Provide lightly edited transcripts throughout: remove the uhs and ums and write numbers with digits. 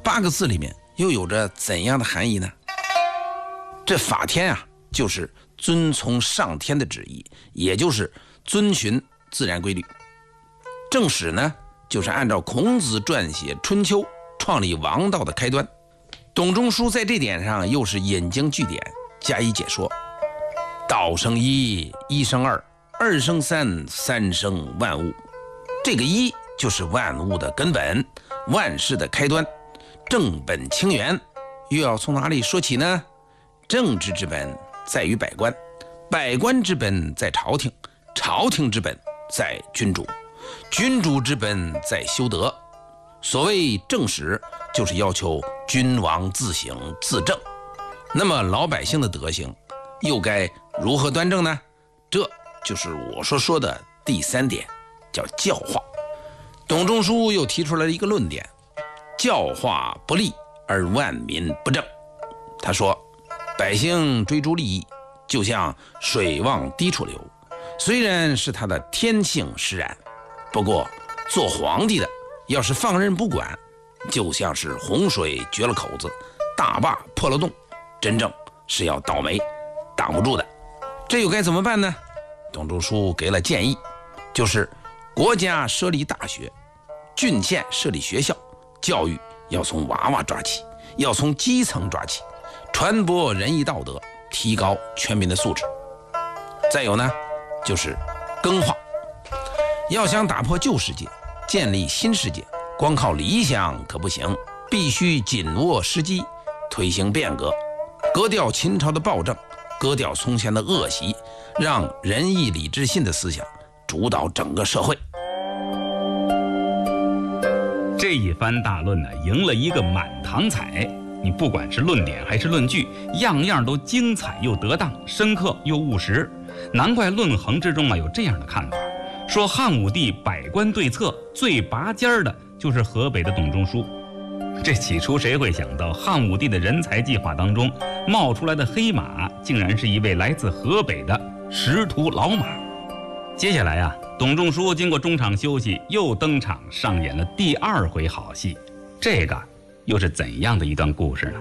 8个字里面又有着怎样的含义呢？这法天啊，就是遵从上天的旨意，也就是遵循自然规律。正史呢，就是按照孔子撰写《春秋》创立王道的开端。董仲舒在这点上又是引经据典，加以解说。道生一，一生二，二生三，三生万物。这个一就是万物的根本，万事的开端，正本清源。又要从哪里说起呢？政治之本在于百官，百官之本在朝廷，朝廷之本在君主，君主之本在修德。所谓正史，就是要求君王自省自正。那么老百姓的德行又该如何端正呢？这就是我所说的第3点，叫教化。董仲舒又提出了一个论点：教化不力而万民不正。他说，百姓追逐利益，就像水往低处流，虽然是他的天性使然，不过做皇帝的要是放任不管，就像是洪水决了口子，大坝破了洞，真正是要倒霉，挡不住的。这又该怎么办呢？董仲舒给了建议，就是国家设立大学，郡县设立学校，教育要从娃娃抓起，要从基层抓起，传播仁义道德，提高全民的素质。再有呢，就是更化，要想打破旧世界，建立新世界，光靠理想可不行，必须紧握时机，推行变革，革掉秦朝的暴政，革掉从前的恶习，让仁义礼智信的思想主导整个社会。 这一番大论呢，赢了一个满堂彩。你不管是论点还是论据，样样都精彩又得当，深刻又务实。难怪论衡之中有这样的看法，说汉武帝百官对策最拔尖的就是河北的董仲舒。这起初谁会想到，汉武帝的人才计划当中冒出来的黑马，竟然是一位来自河北的识途老马。接下来董仲舒经过中场休息，又登场上演了第2回好戏。这个又是怎样的一段故事呢？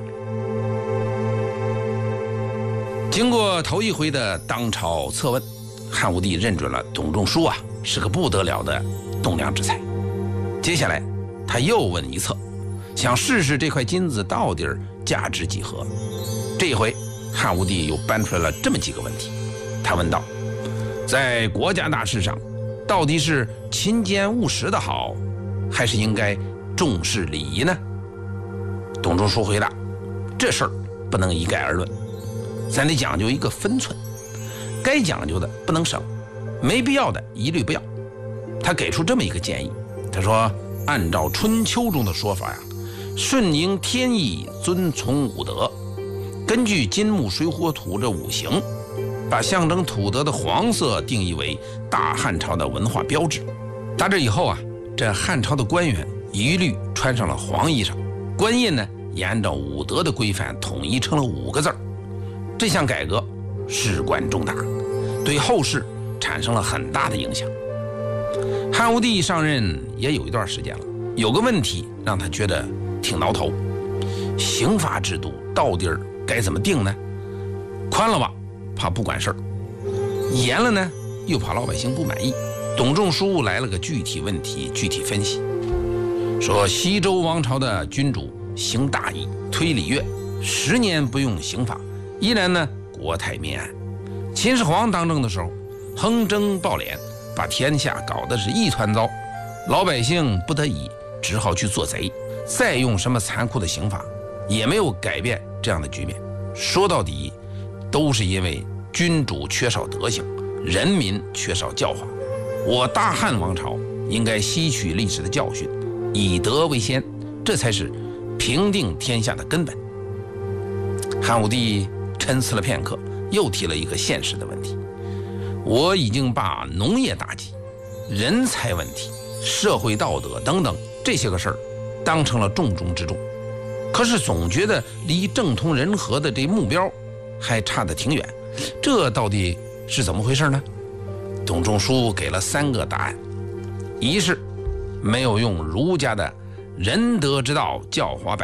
经过头一回的当朝测问，汉武帝认准了董仲舒是个不得了的栋梁之才。接下来他又问一测，想试试这块金子到底价值几何。这一回汉武帝又搬出来了这么几个问题。他问道，在国家大事上，到底是勤俭务实的好，还是应该重视礼仪呢？董仲舒回答，这事儿不能一概而论，咱得讲究一个分寸，该讲究的不能省，没必要的一律不要。他给出这么一个建议，他说，按照春秋中的说法顺应天意，遵从五德，根据金木水火土这5行，把象征土德的黄色定义为大汉朝的文化标志。打这以后这汉朝的官员一律穿上了黄衣裳，官印呢也按照五德的规范统一成了5个字。这项改革事关重大，对后世产生了很大的影响。汉武帝上任也有一段时间了，有个问题让他觉得挺挠头，刑罚制度到底该怎么定呢？宽了吧，怕不管事儿；严了呢，又怕老百姓不满意。董仲舒来了个具体问题具体分析，说西周王朝的君主行大义，推礼乐，10年不用刑法，依然呢国泰民安。秦始皇当政的时候，横征暴敛，把天下搞得是一团糟，老百姓不得已只好去做贼，再用什么残酷的刑法也没有改变这样的局面。说到底都是因为君主缺少德行，人民缺少教化。我大汉王朝应该吸取历史的教训，以德为先，这才是平定天下的根本。汉武帝沉思了片刻，又提了一个现实的问题，我已经把农业大计、人才问题、社会道德等等这些个事儿当成了重中之重，可是总觉得离正统人和的这目标还差得挺远，这到底是怎么回事呢？董仲舒给了3个答案：一是没有用儒家的仁德之道教化百